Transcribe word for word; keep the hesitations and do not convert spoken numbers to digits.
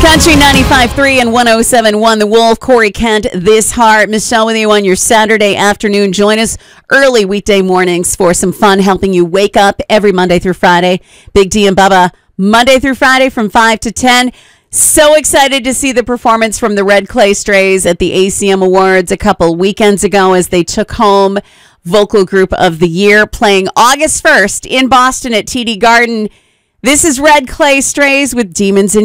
Country ninety-five point three and one oh seven point one The Wolf, Corey Kent, This Heart. Michelle with you on your Saturday afternoon. Join us early weekday mornings for some fun, helping you wake up every Monday through Friday. Big D and Bubba, Monday through Friday from five to ten. So excited to see the performance from the Red Clay Strays at the A C M Awards a couple weekends ago as they took home Vocal Group of the Year, playing August first in Boston at T D Garden. This is Red Clay Strays with Demons in